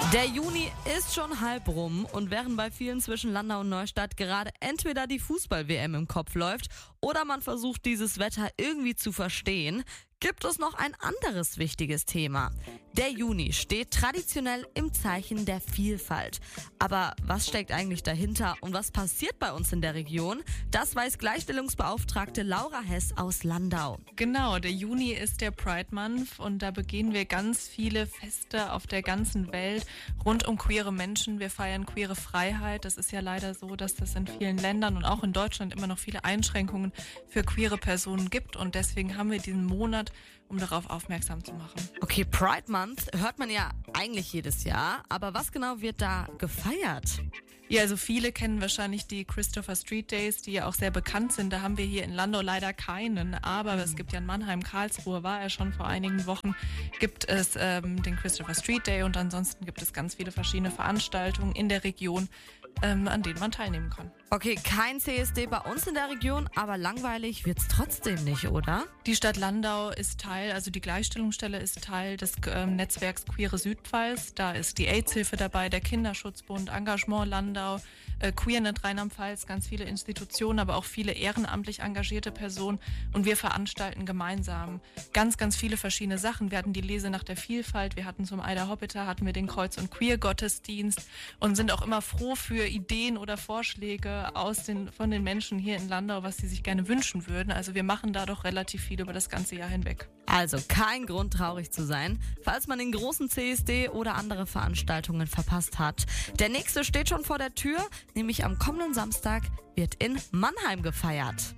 Der Juni ist schon halb rum und während bei vielen zwischen Landau und Neustadt gerade entweder die Fußball-WM im Kopf läuft oder man versucht, dieses Wetter irgendwie zu verstehen, gibt es noch ein anderes wichtiges Thema. Der Juni steht traditionell im Zeichen der Vielfalt. Aber was steckt eigentlich dahinter und was passiert bei uns in der Region? Das weiß Gleichstellungsbeauftragte Laura Hess aus Landau. Genau, der Juni ist der Pride Month und da begehen wir ganz viele Feste auf der ganzen Welt rund um queere Menschen. Wir feiern queere Freiheit. Das ist ja leider so, dass das in vielen Ländern und auch in Deutschland immer noch viele Einschränkungen für queere Personen gibt und deswegen haben wir diesen Monat, um darauf aufmerksam zu machen. Okay, Pride Month hört man ja eigentlich jedes Jahr, aber was genau wird da gefeiert? Ja, also viele kennen wahrscheinlich die Christopher Street Days, die ja auch sehr bekannt sind. Da haben wir hier in Landau leider keinen, aber es gibt ja in Mannheim, Karlsruhe, war er schon vor einigen Wochen, gibt es den Christopher Street Day und ansonsten gibt es ganz viele verschiedene Veranstaltungen in der Region, an denen man teilnehmen kann. Okay, kein CSD bei uns in der Region, aber langweilig wird's trotzdem nicht, oder? Die Stadt Landau ist Teil, also die Gleichstellungsstelle ist Teil des Netzwerks Queere Südpfalz. Da ist die AIDS-Hilfe dabei, der Kinderschutzbund, Engagement Landau, Queernet Rheinland-Pfalz, ganz viele Institutionen, aber auch viele ehrenamtlich engagierte Personen. Und wir veranstalten gemeinsam ganz, ganz viele verschiedene Sachen. Wir hatten die Lese nach der Vielfalt, wir hatten zum Aida Hoppiter, hatten wir den Kreuz- und Queer-Gottesdienst und sind auch immer froh für Ideen oder Vorschläge von den Menschen hier in Landau, was sie sich gerne wünschen würden. Also wir machen da doch relativ viel über das ganze Jahr hinweg. Also kein Grund, traurig zu sein, falls man den großen CSD oder andere Veranstaltungen verpasst hat. Der nächste steht schon vor der Tür, nämlich am kommenden Samstag wird in Mannheim gefeiert.